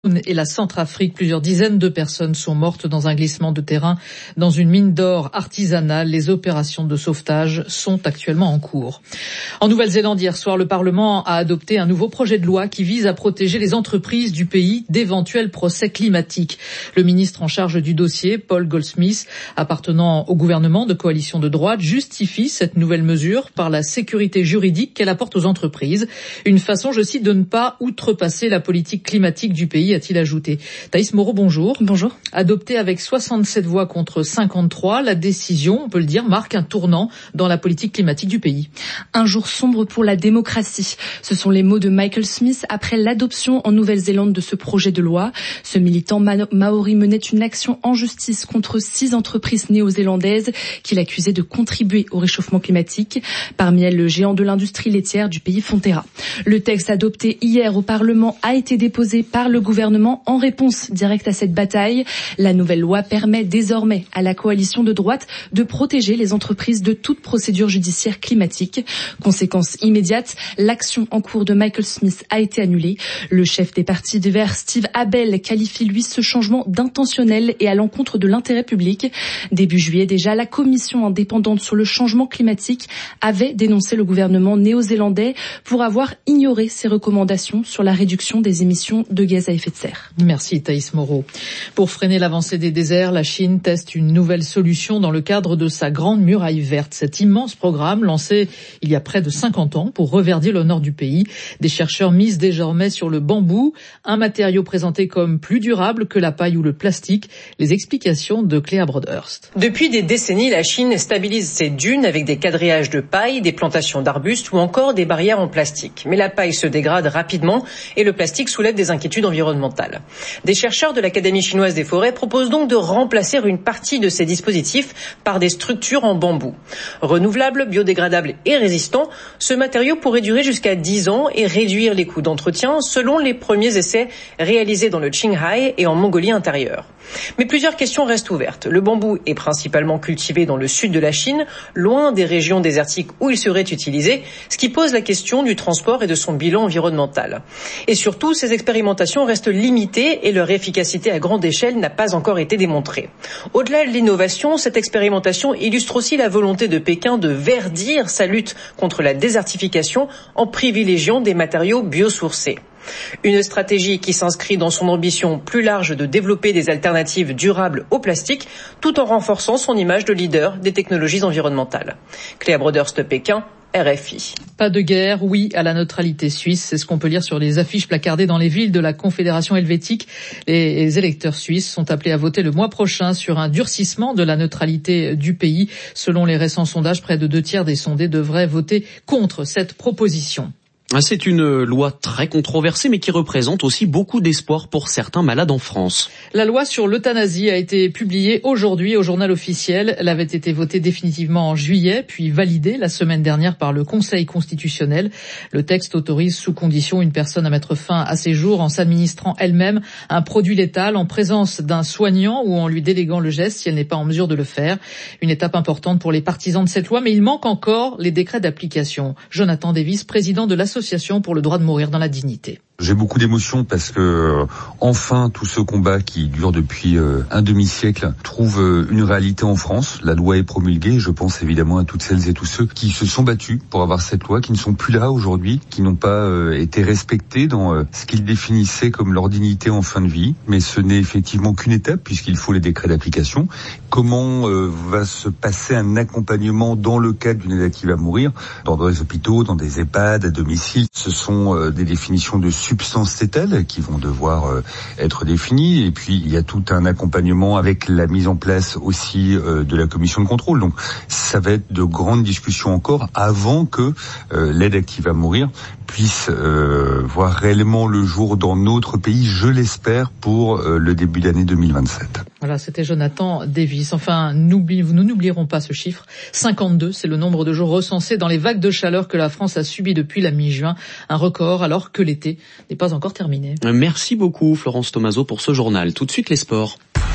Et la Centrafrique, plusieurs dizaines de personnes sont mortes dans un glissement de terrain dans une mine d'or artisanale. Les opérations de sauvetage sont actuellement en cours. En Nouvelle-Zélande, hier soir, le Parlement a adopté un nouveau projet de loi qui vise à protéger les entreprises du pays d'éventuels procès climatiques. Le ministre en charge du dossier, Paul Goldsmith, appartenant au gouvernement de coalition de droite, justifie cette nouvelle mesure par la sécurité juridique qu'elle apporte aux entreprises. Une façon, je cite, de ne pas outrepasser la politique climatique du pays, a-t-il ajouté. Thaïs Moreau, bonjour. Bonjour. Adoptée avec 67 voix contre 53, la décision, on peut le dire, marque un tournant dans la politique climatique du pays. Un jour sombre pour la démocratie. Ce sont les mots de Michael Smith après l'adoption en Nouvelle-Zélande de ce projet de loi. Ce militant maori menait une action en justice contre 6 entreprises néo-zélandaises qu'il accusait de contribuer au réchauffement climatique. Parmi elles, le géant de l'industrie laitière du pays, Fonterra. Le texte adopté hier au Parlement a été déposé par le gouvernement en réponse directe à cette bataille. La nouvelle loi permet désormais à la coalition de droite de protéger les entreprises de toute procédure judiciaire climatique. Conséquence immédiate, l'action en cours de Michael Smith a été annulée. Le chef des partis des Verts, Steve Abel, qualifie lui ce changement d'intentionnel et à l'encontre de l'intérêt public. Début juillet déjà, la commission indépendante sur le changement climatique avait dénoncé le gouvernement néo-zélandais pour avoir ignoré ses recommandations sur la réduction des émissions de gaz à effet de serre. Merci Thaïs Moreau. Pour freiner l'avancée des déserts, la Chine teste une nouvelle solution dans le cadre de sa grande muraille verte. Cet immense programme lancé il y a près de 50 ans pour reverdir le nord du pays. Des chercheurs misent désormais sur le bambou, un matériau présenté comme plus durable que la paille ou le plastique. Les explications de Cléa Broderst. Depuis des décennies, la Chine stabilise ses dunes avec des quadrillages de paille, des plantations d'arbustes ou encore des barrières en plastique. Mais la paille se dégrade rapidement et le plastique soulève des inquiétudes environnementales. Des chercheurs de l'Académie chinoise des forêts proposent donc de remplacer une partie de ces dispositifs par des structures en bambou. Renouvelable, biodégradable et résistant, ce matériau pourrait durer jusqu'à 10 ans et réduire les coûts d'entretien selon les premiers essais réalisés dans le Qinghai et en Mongolie intérieure. Mais plusieurs questions restent ouvertes. Le bambou est principalement cultivé dans le sud de la Chine, loin des régions désertiques où il serait utilisé, ce qui pose la question du transport et de son bilan environnemental. Et surtout, ces expérimentations restent limitées et leur efficacité à grande échelle n'a pas encore été démontrée. Au-delà de l'innovation, cette expérimentation illustre aussi la volonté de Pékin de verdir sa lutte contre la désertification en privilégiant des matériaux biosourcés. Une stratégie qui s'inscrit dans son ambition plus large de développer des alternatives durables au plastique, tout en renforçant son image de leader des technologies environnementales. Cléa Broderst, Pékin, RFI. Pas de guerre, oui à la neutralité suisse. C'est ce qu'on peut lire sur les affiches placardées dans les villes de la Confédération helvétique. Les électeurs suisses sont appelés à voter le mois prochain sur un durcissement de la neutralité du pays. Selon les récents sondages, près de 2/3 des sondés devraient voter contre cette proposition. C'est une loi très controversée, mais qui représente aussi beaucoup d'espoir pour certains malades en France. La loi sur l'euthanasie a été publiée aujourd'hui au journal officiel. Elle avait été votée définitivement en juillet, puis validée la semaine dernière par le Conseil constitutionnel. Le texte autorise sous condition une personne à mettre fin à ses jours en s'administrant elle-même un produit létal en présence d'un soignant ou en lui déléguant le geste si elle n'est pas en mesure de le faire. Une étape importante pour les partisans de cette loi, mais il manque encore les décrets d'application. Jonathan Davis, président de l'Association pour le droit de mourir dans la dignité. J'ai beaucoup d'émotions parce que enfin tout ce combat qui dure depuis un demi-siècle trouve une réalité en France. La loi est promulguée. Je pense évidemment à toutes celles et tous ceux qui se sont battus pour avoir cette loi, qui ne sont plus là aujourd'hui, qui n'ont pas été respectés dans ce qu'ils définissaient comme leur dignité en fin de vie. Mais ce n'est effectivement qu'une étape puisqu'il faut les décrets d'application. Comment va se passer un accompagnement dans le cadre d'une aide active à mourir, dans des hôpitaux, dans des EHPAD, à domicile. Ce sont des définitions de substances létales qui vont devoir être définies. Et puis, il y a tout un accompagnement avec la mise en place aussi de la commission de contrôle. Donc, ça va être de grandes discussions encore avant que l'aide active à mourir puisse voir réellement le jour dans notre pays, je l'espère, pour le début d'année 2027. Voilà, c'était Jonathan Davis. Enfin, nous n'oublierons pas ce chiffre. 52, c'est le nombre de jours recensés dans les vagues de chaleur que la France a subies depuis la mi-juin. Un record alors que l'été n'est pas encore terminé. Merci beaucoup Florence Tomaso pour ce journal. Tout de suite les sports.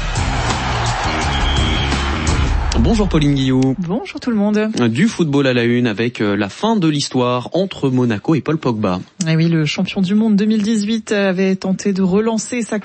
Bonjour Pauline Guillot. Bonjour tout le monde. Du football à la une avec la fin de l'histoire entre Monaco et Paul Pogba. Et oui, le champion du monde 2018 avait tenté de relancer sa